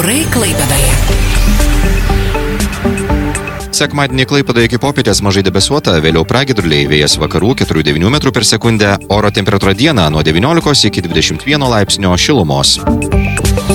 Orai Klaipėdoje. Sekmadienį Klaipėdoje iki popietės mažai debesuota, vėliau pragiedruliai, vėjas vakarų 4–9 metrų per sekundę, oro temperatūra dieną nuo 19 iki 21 laipsnio šilumos.